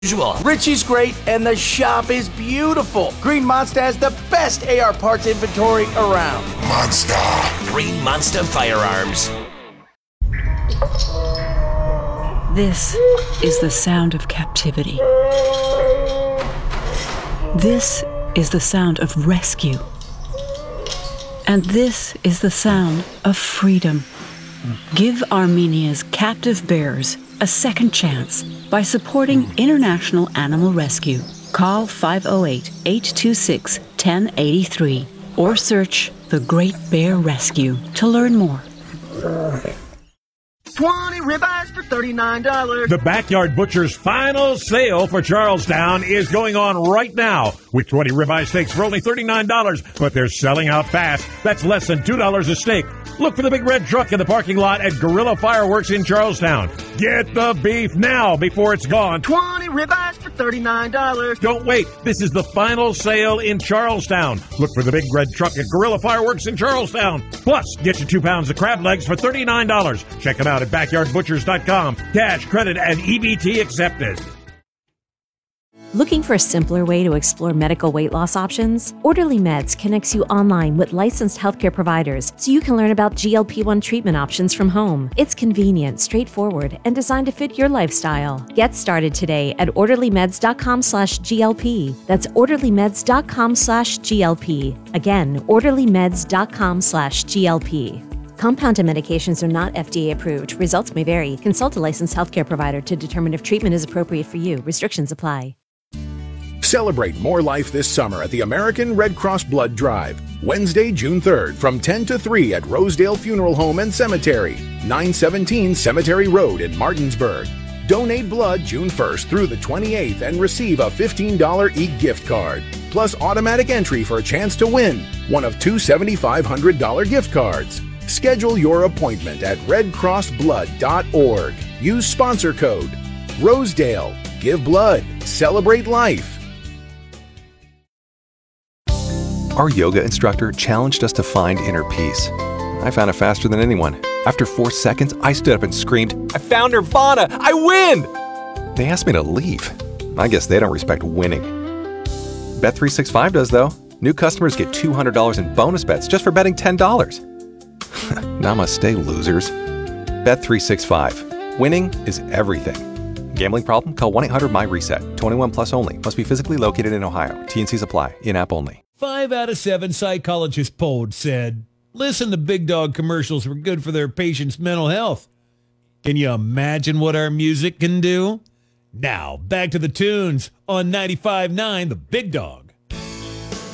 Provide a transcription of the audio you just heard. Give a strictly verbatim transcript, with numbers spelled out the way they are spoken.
usual. Richie's great, and the shop is beautiful. Green Monster has the best A R parts inventory around. Monster. Green Monster Firearms. This is the sound of captivity. This is the sound of rescue. And this is the sound of freedom. Give Armenia's captive bears a second chance by supporting International Animal Rescue. Call five oh eight, eight two six, one oh eight three or search The Great Bear Rescue to learn more. twenty ribeyes for thirty-nine dollars. The Backyard Butcher's final sale for Charlestown is going on right now with twenty ribeye steaks for only thirty-nine dollars, but they're selling out fast. That's less than two dollars a steak. Look for the big red truck in the parking lot at Gorilla Fireworks in Charlestown. Get the beef now before it's gone. twenty ribeyes for thirty-nine dollars. Don't wait. This is the final sale in Charlestown. Look for the big red truck at Gorilla Fireworks in Charlestown. Plus, get you two pounds of crab legs for thirty-nine dollars. Check them out at backyard butchers dot com. Cash, credit, and E B T accepted. Looking for a simpler way to explore medical weight loss options? Orderly Meds connects you online with licensed healthcare providers so you can learn about G L P one treatment options from home. It's convenient, straightforward, and designed to fit your lifestyle. Get started today at orderly meds dot com slash G L P. That's orderly meds dot com slash G L P. Again, orderly meds dot com slash G L P. Compounded medications are not F D A approved. Results may vary. Consult a licensed healthcare provider to determine if treatment is appropriate for you. Restrictions apply. Celebrate more life this summer at the American Red Cross Blood Drive. Wednesday, June third, from ten to three at Rosedale Funeral Home and Cemetery, nine seventeen Cemetery Road in Martinsburg. Donate blood June first through the twenty-eighth and receive a fifteen dollars e-gift card, plus automatic entry for a chance to win one of two seven thousand five hundred dollars gift cards. Schedule your appointment at red cross blood dot org. Use sponsor code Rosedale. Give blood. Celebrate life. Our yoga instructor challenged us to find inner peace. I found it faster than anyone. After four seconds, I stood up and screamed, "I found Nirvana! I win!" They asked me to leave. I guess they don't respect winning. Bet three sixty-five does, though. New customers get two hundred dollars in bonus bets just for betting ten dollars. Namaste, losers. Bet three sixty-five. Winning is everything. Gambling problem? Call one eight hundred my reset. twenty-one plus only. Must be physically located in Ohio. T and Cs apply. In-app only. Five out of seven psychologists polled said, listen to Big Dog commercials were good for their patients' mental health. Can you imagine what our music can do? Now, back to the tunes on ninety-five point nine The Big Dog.